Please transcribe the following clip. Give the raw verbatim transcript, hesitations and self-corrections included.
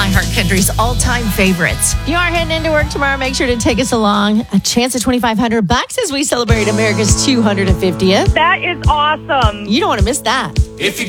iHeart Country's all-time favorites. If you are heading into work tomorrow, make sure to take us along. A chance at twenty-five hundred bucks as we celebrate America's two hundred fiftieth. That is awesome. You don't want to miss that. If you